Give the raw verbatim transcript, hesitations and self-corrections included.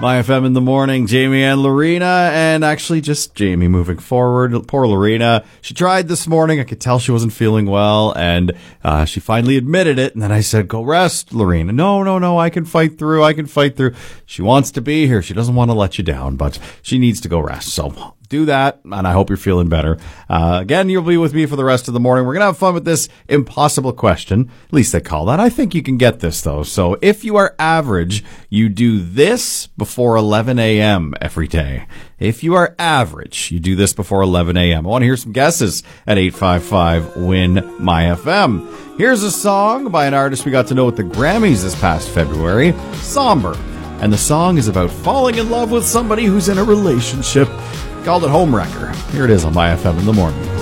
My F M in the morning, Jamie and Lorena, and actually just Jamie moving forward. Poor Lorena. She tried this morning. I could tell she wasn't feeling well, and uh, she finally admitted it. And then I said, go rest, Lorena. No, no, no, I can fight through. I can fight through. She wants to be here. She doesn't want to let you down, but she needs to go rest. So do that, and I hope you're feeling better. Uh, again, you'll be with me for the rest of the morning. We're going to have fun with this impossible question. At least they call that. I think you can get this, though. So if you are average, you do this before eleven a.m. every day. If you are average, you do this before eleven a.m. I want to hear some guesses at eight five five, win my F M. Here's a song by an artist we got to know at the Grammys this past February, Somber. And the song is about falling in love with somebody who's in a relationship. Called it Homewrecker. Here it is on My F M in the morning.